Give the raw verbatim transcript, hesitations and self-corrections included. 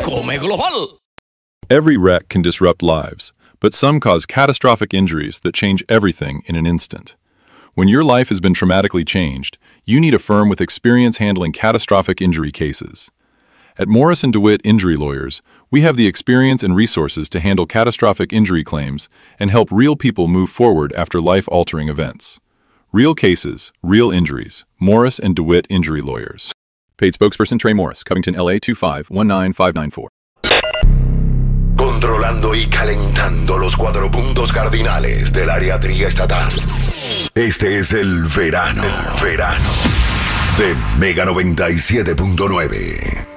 Come Global. Every wreck can disrupt lives, but some cause catastrophic injuries that change everything in an instant. When your life has been traumatically changed, you need a firm with experience handling catastrophic injury cases. At Morris and DeWitt Injury Lawyers, we have the experience and resources to handle catastrophic injury claims and help real people move forward after life-altering events. Real cases, real injuries. Morris and DeWitt Injury Lawyers. Paid spokesperson Trey Morris, Covington, L A two five one nine five nine four. Controlando y calentando los cuatro puntos cardinales del área triestatal. Este es el verano. El verano de Mega noventa y siete punto nueve.